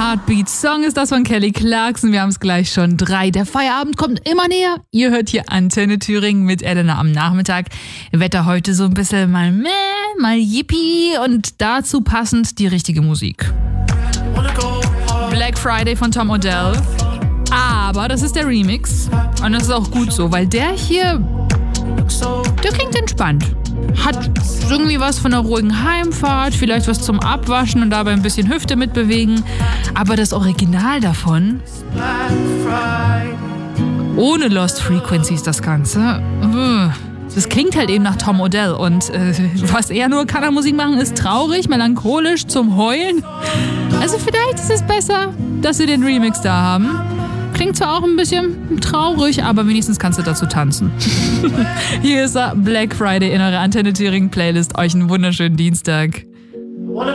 Heartbeat-Song ist das von Kelly Clarkson. Wir haben es gleich schon 3. Der Feierabend kommt immer näher. Ihr hört hier Antenne Thüringen mit Elena am Nachmittag. Wetter heute so ein bisschen mal yippie und dazu passend die richtige Musik. Black Friday von Tom Odell. Aber das ist der Remix. Und das ist auch gut so, weil der hier, der klingt entspannt. Hat irgendwie was von einer ruhigen Heimfahrt, vielleicht was zum Abwaschen und dabei ein bisschen Hüfte mitbewegen. Aber das Original davon, ohne Lost Frequencies das Ganze, das klingt halt eben nach Tom Odell. Und was er nur kann an Musik machen, ist traurig, melancholisch, zum Heulen. Also vielleicht ist es besser, dass wir den Remix da haben. Klingt zwar auch ein bisschen traurig, aber wenigstens kannst du dazu tanzen. Hier ist Black Friday in eurer Antenne Thüringen Playlist. Euch einen wunderschönen Dienstag.